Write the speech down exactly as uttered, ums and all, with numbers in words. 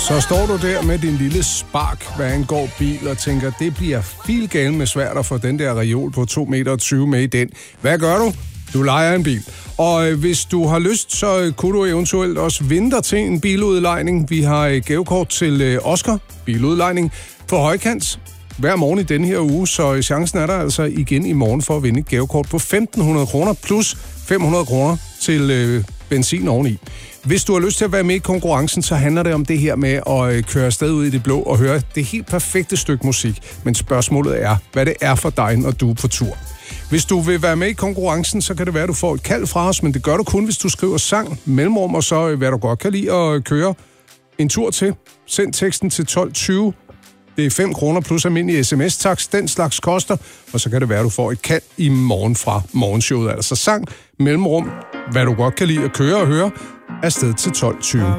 Så står du der med din lille Spark, hvad angår bil, og tænker, det bliver filgalt med svært at få den der reol på to meter tyve med i den. Hvad gør du? Du lejer en bil. Og øh, hvis du har lyst, så øh, kunne du eventuelt også vinde dig til en biludlejning. Vi har et gavekort til øh, Oscar, biludlejning, på højkant hver morgen i denne her uge, så chancen er der altså igen i morgen for at vinde et gavekort på femten hundrede kroner plus fem hundrede kroner til øh, benzin oveni. Hvis du har lyst til at være med i konkurrencen, så handler det om det her med at køre afsted ud i det blå og høre det helt perfekte stykke musik. Men spørgsmålet er, hvad det er for dig, når du er på tur. Hvis du vil være med i konkurrencen, så kan det være, at du får et kald fra os, men det gør du kun, hvis du skriver sang, mellemrum og så, hvad du godt kan lide at køre en tur til. Send teksten til tolv tyve. Det er fem kroner plus almindelig sms-taks. Den slags koster, og så kan det være, at du får et kald i morgen fra morgenshowet. Altså sang, mellemrum, hvad du godt kan lide at køre og høre, afsted til tolv tyve.